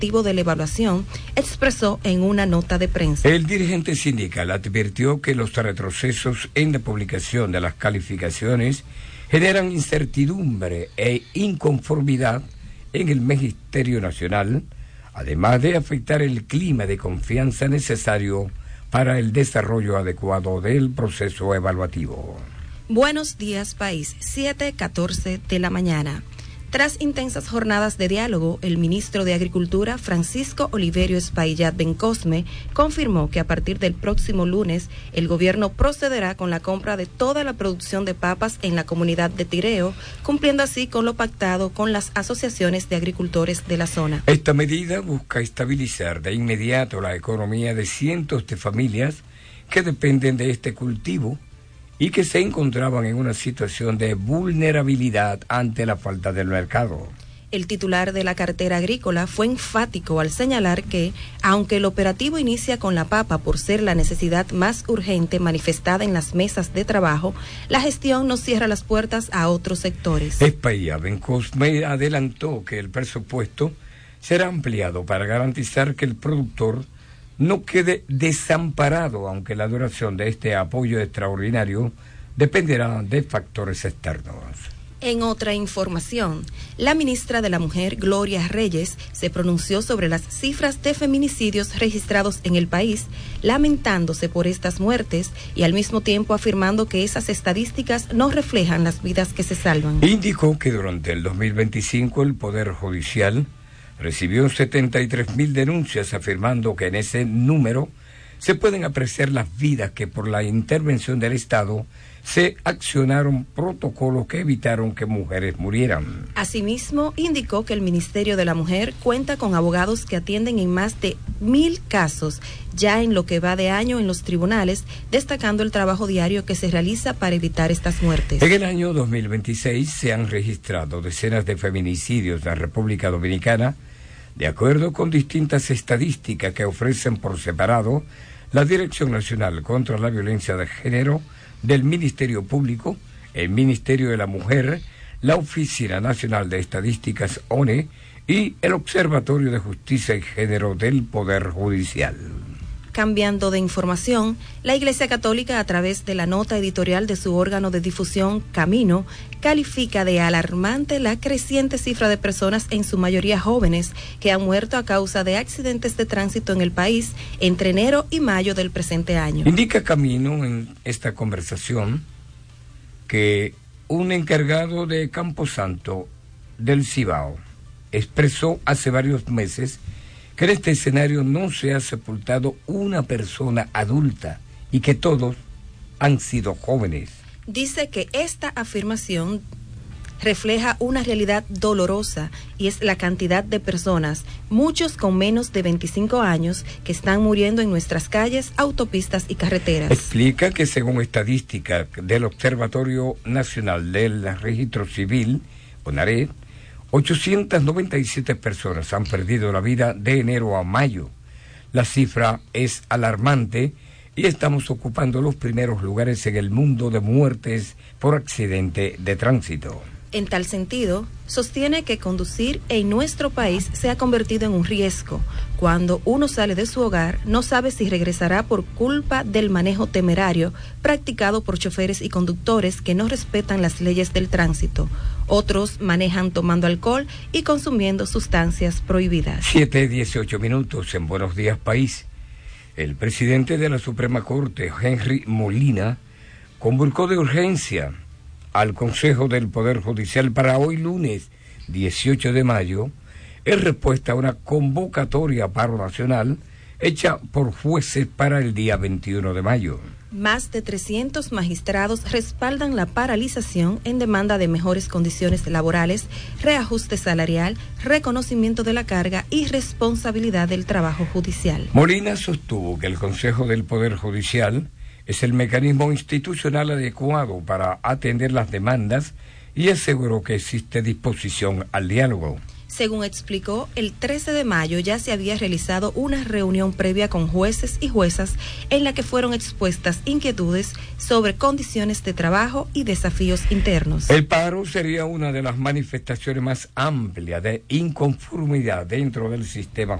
objetivo de la evaluación, expresó en una nota de prensa. El dirigente sindical advirtió que los retrocesos en la publicación de las calificaciones generan incertidumbre e inconformidad en el Magisterio Nacional, además de afectar el clima de confianza necesario para el desarrollo adecuado del proceso evaluativo. Buenos días, país, 7:14 de la mañana. Tras intensas jornadas de diálogo, el ministro de Agricultura, Francisco Oliverio Espaillat Bencosme, confirmó que a partir del próximo lunes, el gobierno procederá con la compra de toda la producción de papas en la comunidad de Tireo, cumpliendo así con lo pactado con las asociaciones de agricultores de la zona. Esta medida busca estabilizar de inmediato la economía de cientos de familias que dependen de este cultivo y que se encontraban en una situación de vulnerabilidad ante la falta del mercado. El titular de la cartera agrícola fue enfático al señalar que, aunque el operativo inicia con la papa por ser la necesidad más urgente manifestada en las mesas de trabajo, la gestión no cierra las puertas a otros sectores. Espaillat Bencosme adelantó que el presupuesto será ampliado para garantizar que el productor no quede desamparado, aunque la duración de este apoyo extraordinario dependerá de factores externos. En otra información, la ministra de la Mujer, Gloria Reyes, se pronunció sobre las cifras de feminicidios registrados en el país, lamentándose por estas muertes y al mismo tiempo afirmando que esas estadísticas no reflejan las vidas que se salvan. Indicó que durante el 2025 el Poder Judicial recibió 73.000 denuncias, afirmando que en ese número se pueden apreciar las vidas que por la intervención del Estado se accionaron protocolos que evitaron que mujeres murieran. Asimismo, indicó que el Ministerio de la Mujer cuenta con abogados que atienden en más de 1.000 casos ya en lo que va de año en los tribunales, destacando el trabajo diario que se realiza para evitar estas muertes. En el año 2026 se han registrado decenas de feminicidios en la República Dominicana, de acuerdo con distintas estadísticas que ofrecen por separado la Dirección Nacional contra la Violencia de Género del Ministerio Público, el Ministerio de la Mujer, la Oficina Nacional de Estadísticas ONE y el Observatorio de Justicia y Género del Poder Judicial. Cambiando de información, la Iglesia Católica, a través de la nota editorial de su órgano de difusión Camino, califica de alarmante la creciente cifra de personas, en su mayoría jóvenes, que han muerto a causa de accidentes de tránsito en el país entre enero y mayo del presente año. Indica Camino en esta conversación que un encargado de Camposanto del Cibao expresó hace varios meses que en este escenario no se ha sepultado una persona adulta y que todos han sido jóvenes. Dice que esta afirmación refleja una realidad dolorosa y es la cantidad de personas, muchos con menos de 25 años, que están muriendo en nuestras calles, autopistas y carreteras. Explica que según estadísticas del Observatorio Nacional del Registro Civil, ONARED, 897 personas han perdido la vida de enero a mayo. La cifra es alarmante y estamos ocupando los primeros lugares en el mundo de muertes por accidente de tránsito. En tal sentido, sostiene que conducir en nuestro país se ha convertido en un riesgo. Cuando uno sale de su hogar, no sabe si regresará por culpa del manejo temerario practicado por choferes y conductores que no respetan las leyes del tránsito. Otros manejan tomando alcohol y consumiendo sustancias prohibidas. 7:18 en Buenos Días País. El presidente de la Suprema Corte, Henry Molina, convocó de urgencia al Consejo del Poder Judicial para hoy lunes 18 de mayo, en respuesta a una convocatoria a paro nacional hecha por jueces para el día 21 de mayo. Más de 300 magistrados respaldan la paralización en demanda de mejores condiciones laborales, reajuste salarial, reconocimiento de la carga y responsabilidad del trabajo judicial. Molina sostuvo que el Consejo del Poder Judicial es el mecanismo institucional adecuado para atender las demandas y aseguró que existe disposición al diálogo. Según explicó, el 13 de mayo ya se había realizado una reunión previa con jueces y juezas en la que fueron expuestas inquietudes sobre condiciones de trabajo y desafíos internos. El paro sería una de las manifestaciones más amplias de inconformidad dentro del sistema